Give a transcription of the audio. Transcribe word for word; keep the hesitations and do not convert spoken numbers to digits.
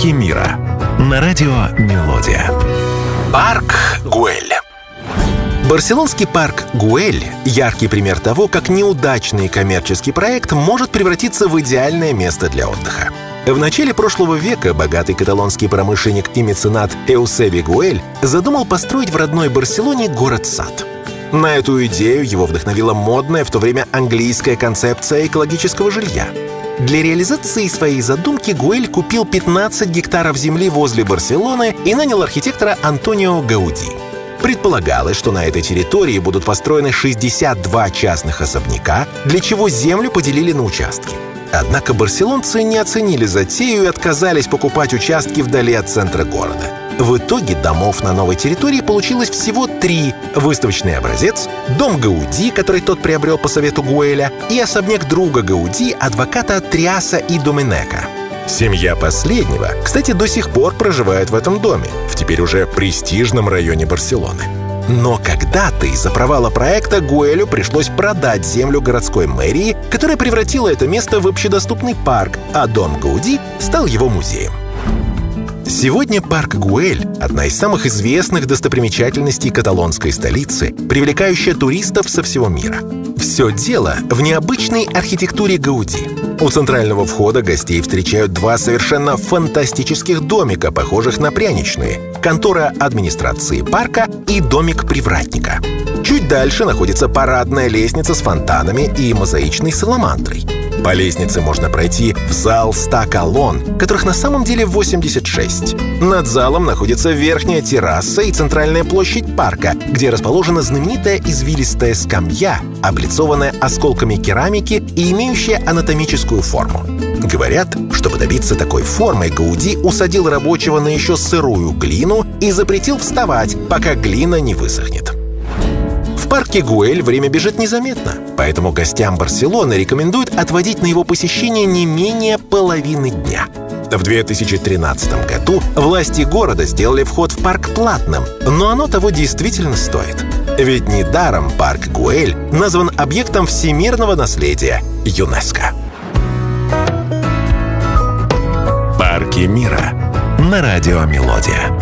Парки мира на радио «Мелодия». Парк Güell. Барселонский парк Güell – яркий пример того, как неудачный коммерческий проект может превратиться в идеальное место для отдыха. В начале прошлого века богатый каталонский промышленник и меценат Эусеби Güell задумал построить в родной Барселоне город-сад. На эту идею его вдохновила модная в то время английская концепция экологического жилья. Для реализации своей задумки Güell купил пятнадцать гектаров земли возле Барселоны и нанял архитектора Антонио Гауди. Предполагалось, что на этой территории будут построены шестьдесят два частных особняка, для чего землю поделили на участки. Однако барселонцы не оценили затею и отказались покупать участки вдали от центра города. В итоге домов на новой территории получилось всего три: выставочный образец, дом Гауди, который тот приобрел по совету Güell, и особняк друга Гауди, адвоката Триаса и Доменека. Семья последнего, кстати, до сих пор проживает в этом доме, в теперь уже престижном районе Барселоны. Но когда-то из-за провала проекта Güell пришлось продать землю городской мэрии, которая превратила это место в общедоступный парк, а дом Гауди стал его музеем. Сегодня парк Güell – одна из самых известных достопримечательностей каталонской столицы, привлекающая туристов со всего мира. Все дело в необычной архитектуре Гауди. У центрального входа гостей встречают два совершенно фантастических домика, похожих на пряничные: контора администрации парка и домик привратника. Чуть дальше находится парадная лестница с фонтанами и мозаичной саламандрой. По лестнице можно пройти в зал ста колонн, которых на самом деле восемьдесят шесть. Над залом находится верхняя терраса и центральная площадь парка, где расположена знаменитая извилистая скамья, облицованная осколками керамики и имеющая анатомическую форму. Говорят, чтобы добиться такой формы, Гауди усадил рабочего на еще сырую глину и запретил вставать, пока глина не высохнет. В парке Güell время бежит незаметно, поэтому гостям Барселоны рекомендуют отводить на его посещение не менее половины дня. В две тысячи тринадцатом году власти города сделали вход в парк платным, но оно того действительно стоит. Ведь недаром парк Güell назван объектом всемирного наследия ЮНЕСКО. Парки мира на радио «Мелодия».